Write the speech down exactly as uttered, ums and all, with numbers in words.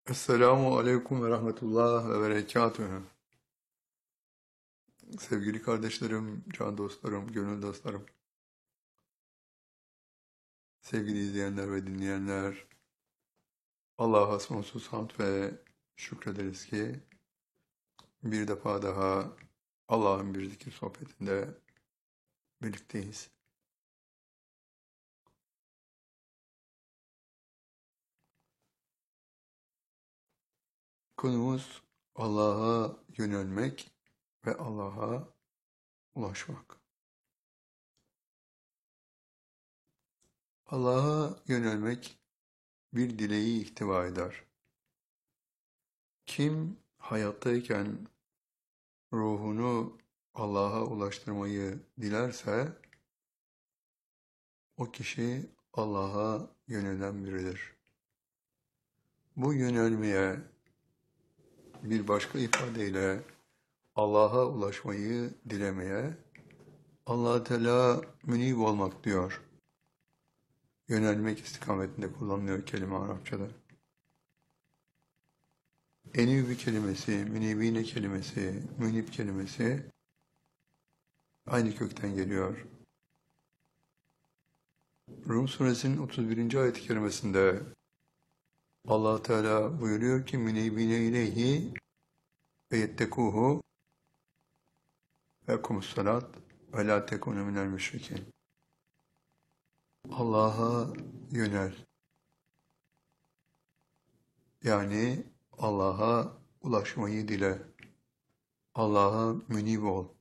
Esselamu Aleyküm ve Rahmetullah ve Berekatühü. Sevgili kardeşlerim, can dostlarım, gönül dostlarım, sevgili izleyenler ve dinleyenler, Allah'a sonsuz hamd ve şükrederiz ki bir defa daha Allah'ın bir zikir sohbetinde birlikteyiz. Konumuz Allah'a yönelmek ve Allah'a ulaşmak. Allah'a yönelmek bir dileği ihtiva eder. Kim hayattayken ruhunu Allah'a ulaştırmayı dilerse, o kişi Allah'a yönelen biridir. Bu yönelmeye bir başka ifadeyle Allah'a ulaşmayı dilemeye Allah Teala münib olmak diyor. Yönelmek istikametinde kullanılıyor kelime Arapçada. Enîb kelimesi, münibine kelimesi, münib kelimesi aynı kökten geliyor. Rum suresinin otuz birinci ayet-i kerimesinde Allah Teala buyuruyor ki münibine ileyhi ve yettekuhu ve ekumussalat ve la tekunu minel müşrikin. Allah'a yönel. Yani Allah'a ulaşmayı dile. Allah'a münib ol.